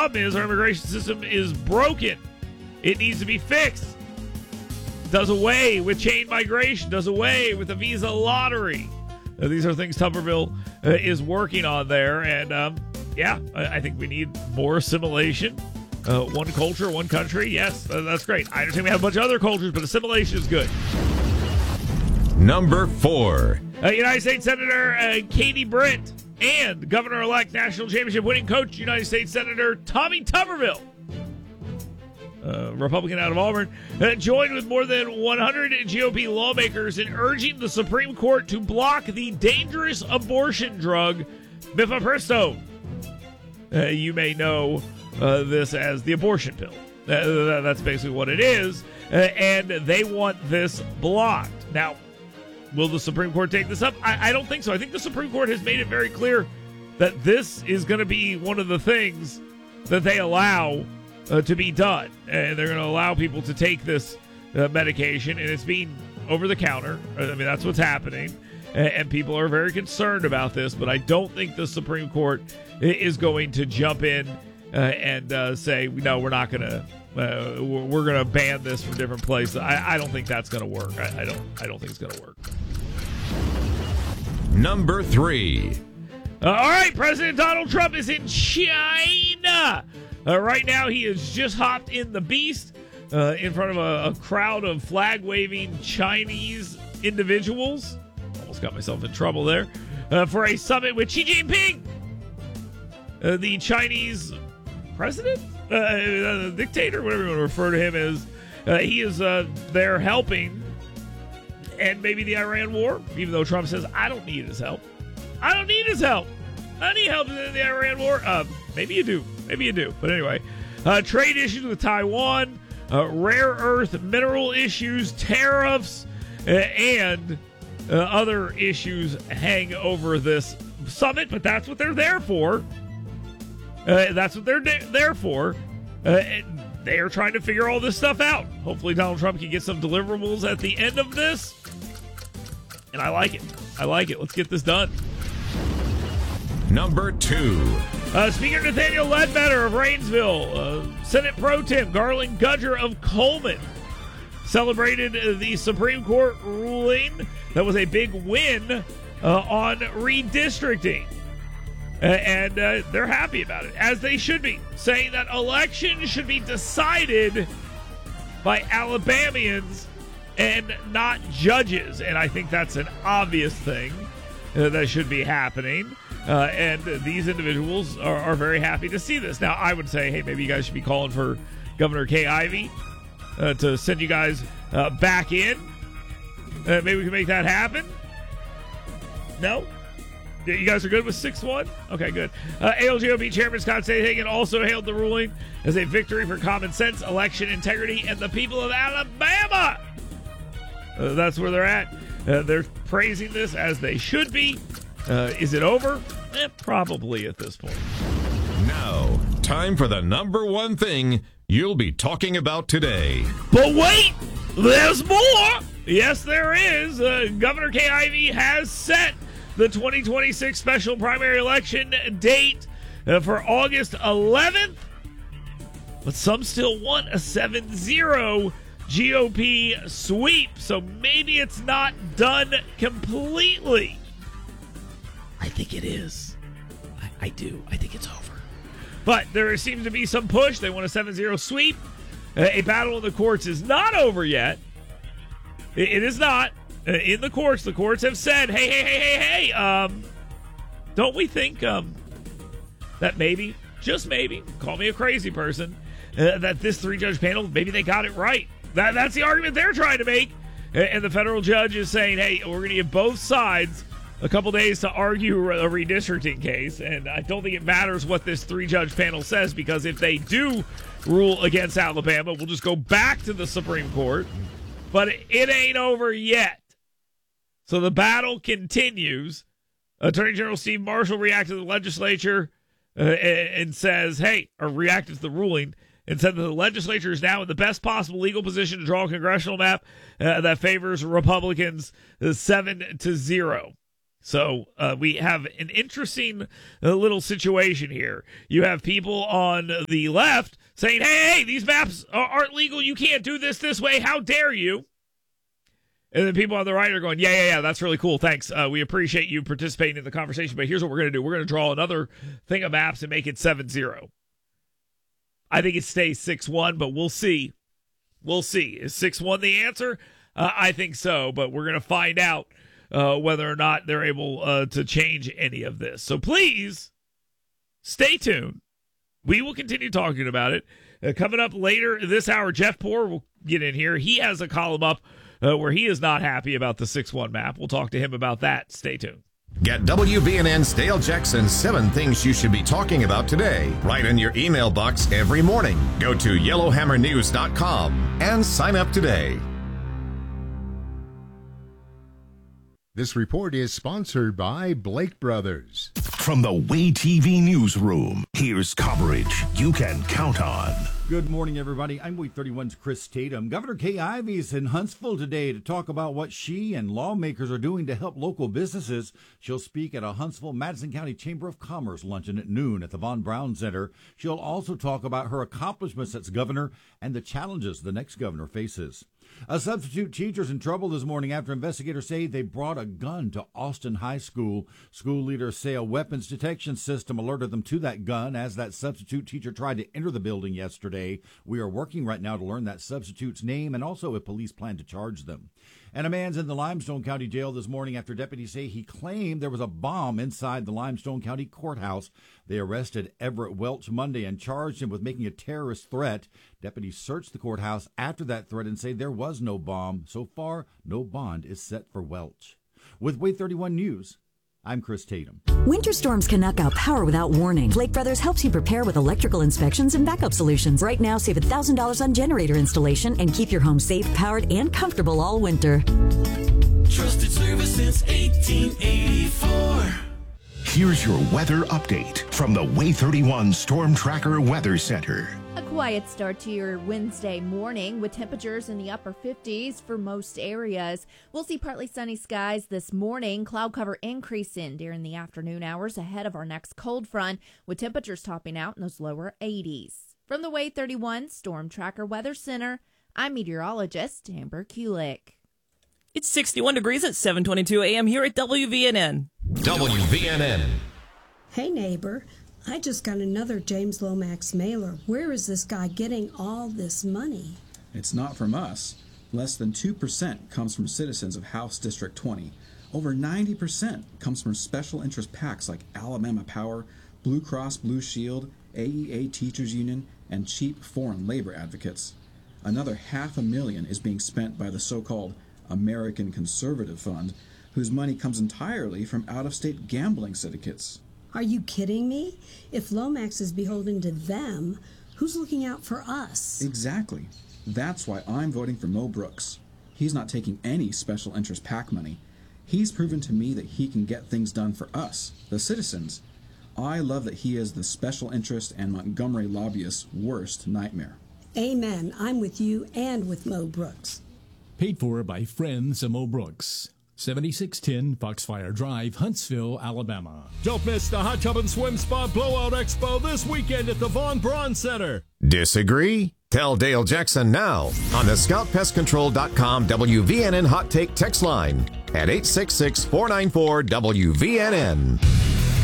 problem is our immigration system is broken. It needs to be fixed. Does away with chain migration. Does away with the visa lottery. These are things Tuberville is working on there. And, I think we need more assimilation. One culture, one country. Yes, that's great. I understand we have a bunch of other cultures, but assimilation is good. Number 4. United States Senator Katie Britt and Governor-elect National Championship winning coach United States Senator Tommy Tuberville, Republican out of Auburn, joined with more than 100 GOP lawmakers in urging the Supreme Court to block the dangerous abortion drug mifepristone. You may know this as the abortion pill. That's basically what it is, and they want this blocked. Now, will the Supreme Court take this up? I don't think so. I think the Supreme Court has made it very clear that this is going to be one of the things that they allow to be done. And they're going to allow people to take this medication, and it's being over the counter. I mean, that's what's happening. And people are very concerned about this, but I don't think the Supreme Court is going to jump in and say, no, we're not going to. We're going to ban this from different places. I don't think that's going to work. I don't think it's going to work. Number 3. All right, President Donald Trump is in China. Right now, he has just hopped in the Beast in front of a crowd of flag-waving Chinese individuals. Almost got myself in trouble there. For a summit with Xi Jinping, the Chinese president? Dictator, whatever you want to refer to him as. He is there helping end maybe the Iran war, even though Trump says, I don't need his help. I don't need his help. I need help in the Iran war. Maybe you do. Maybe you do. But anyway, trade issues with Taiwan, rare earth mineral issues, tariffs, and other issues hang over this summit, but that's what they're there for. That's what they're there for. They are trying to figure all this stuff out. Hopefully Donald Trump can get some deliverables at the end of this. And I like it. I like it. Let's get this done. Number 2. Speaker Nathaniel Ledbetter of Rainsville, Senate Pro Tem Garland Gudger of Coleman celebrated the Supreme Court ruling that was a big win on redistricting. And they're happy about it, as they should be, saying that elections should be decided by Alabamians and not judges. And I think that's an obvious thing that should be happening. And these individuals are very happy to see this. Now, I would say, hey, maybe you guys should be calling for Governor Kay Ivey to send you guys back in. Maybe we can make that happen. No? You guys are good with 6-1? Okay, good. ALGOP Chairman Scott Stayhagen also hailed the ruling as a victory for common sense, election integrity, and the people of Alabama. That's where they're at. They're praising this as they should be. Is it over? Probably at this point. Now, time for the number 1 thing you'll be talking about today. But wait, there's more. Yes, there is. Governor Kay Ivey has set the 2026 special primary election date for August 11th. But some still want a 7-0 GOP sweep, so maybe it's not done completely. I think it is. I do. I think it's over. But there seems to be some push. They want a 7-0 sweep. A battle in the courts is not over yet. It is not. In the courts have said, hey, don't we think that maybe, just maybe, call me a crazy person, that this 3-judge panel, maybe they got it right. That's the argument they're trying to make. And the federal judge is saying, hey, we're going to give both sides a couple days to argue a redistricting case. And I don't think it matters what this 3-judge panel says, because if they do rule against Alabama, we'll just go back to the Supreme Court. But it ain't over yet. So the battle continues. Attorney General Steve Marshall reacted to the legislature and says, reacted to the ruling and said that the legislature is now in the best possible legal position to draw a congressional map that favors Republicans 7-0. So we have an interesting little situation here. You have people on the left saying, hey, these maps aren't legal. You can't do this way. How dare you? And then people on the right are going, yeah, that's really cool. Thanks. We appreciate you participating in the conversation. But here's what we're going to do. We're going to draw another thing of maps and make it 7-0. I think it stays 6-1, but we'll see. We'll see. Is 6-1 the answer? I think so, but we're going to find out whether or not they're able to change any of this. So please stay tuned. We will continue talking about it. Coming up later this hour, Jeff Poor will get in here. He has a column up where he is not happy about the 6-1 map. We'll talk to him about that. Stay tuned. Get WVNN's Dale Jackson's 7 Things You Should Be Talking About Today right in your email box every morning. Go to yellowhammernews.com and sign up today. This report is sponsored by Blake Brothers. From the Way TV newsroom, here's coverage you can count on. Good morning, everybody. I'm Way 31's Chris Tatum. Governor Kay Ivey is in Huntsville today to talk about what she and lawmakers are doing to help local businesses. She'll speak at a Huntsville-Madison County Chamber of Commerce luncheon at noon at the Von Braun Center. She'll also talk about her accomplishments as governor and the challenges the next governor faces. A substitute teacher's in trouble this morning after investigators say they brought a gun to Austin High School. School leaders say a weapons detection system alerted them to that gun as that substitute teacher tried to enter the building yesterday. We are working right now to learn that substitute's name and also if police plan to charge them. And a man's in the Limestone County Jail this morning after deputies say he claimed there was a bomb inside the Limestone County Courthouse. They arrested Everett Welch Monday and charged him with making a terrorist threat. Deputies searched the courthouse after that threat and say there was no bomb. So far, no bond is set for Welch. With Way 31 News, I'm Chris Tatum. Winter storms can knock out power without warning. Blake Brothers helps you prepare with electrical inspections and backup solutions. Right now, save $1,000 on generator installation and keep your home safe, powered, and comfortable all winter. Trusted service since 1884. Here's your weather update from the Way 31 Storm Tracker Weather Center. A quiet start to your Wednesday morning with temperatures in the upper 50s for most areas. We'll see partly sunny skies this morning. Cloud cover increasing during the afternoon hours ahead of our next cold front with temperatures topping out in those lower 80s. From the Way 31 Storm Tracker Weather Center, I'm meteorologist Amber Kulik. It's 61 degrees at 7:22 a.m. here at WVNN. WVNN. Hey, neighbor. I just got another James Lomax mailer. Where is this guy getting all this money? It's not from us. Less than 2% comes from citizens of House District 20. Over 90% comes from special interest PACs like Alabama Power, Blue Cross Blue Shield, AEA Teachers Union, and cheap foreign labor advocates. Another $500,000 is being spent by the so-called American Conservative Fund, whose money comes entirely from out-of-state gambling syndicates. Are you kidding me? If Lomax is beholden to them, who's looking out for us? Exactly. That's why I'm voting for Mo Brooks. He's not taking any special interest PAC money. He's proven to me that he can get things done for us, the citizens. I love that he is the special interest and Montgomery lobbyists' worst nightmare. Amen. I'm with you and with Mo Brooks. Paid for by friends of Mo Brooks. 7610 Foxfire Drive, Huntsville, Alabama. Don't miss the Hot Tub and Swim Spa Blowout Expo this weekend at the Von Braun Center. Disagree? Tell Dale Jackson now on the ScoutPestControl.com WVNN Hot Take text line at 866-494-WVNN.